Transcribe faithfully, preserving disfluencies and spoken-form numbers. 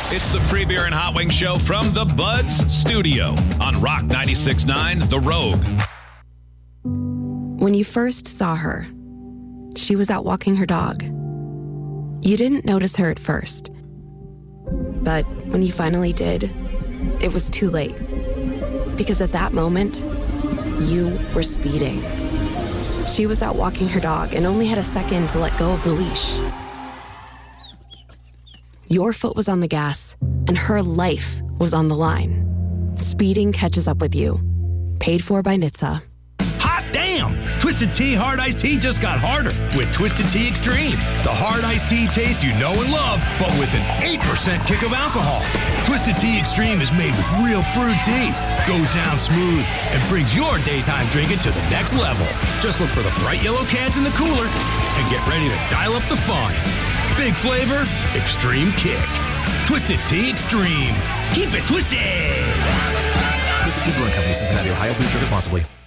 It's the Free Beer and Hot Wings Show from the Buds Studio on Rock ninety-six point nine The Rogue. When you first saw her, she was out walking her dog. You didn't notice her at first. But when you finally did, it was too late. Because at that moment, you were speeding. She was out walking her dog and only had a second to let go of the leash. Your foot was on the gas, and her life was on the line. Speeding catches up with you. Paid for by N H T S A. Hot damn! Twisted Tea Hard Iced Tea just got harder with Twisted Tea Extreme. The hard iced tea taste you know and love, but with an eight percent kick of alcohol. Twisted Tea Extreme is made with real fruit tea, goes down smooth, and brings your daytime drinking to the next level. Just look for the bright yellow cans in the cooler and get ready to dial up the fun. Big flavor, extreme kick. Twisted Tea Extreme. Keep it twisted! Twisted Tea Brewing Company, Cincinnati, Ohio. Please drink responsibly.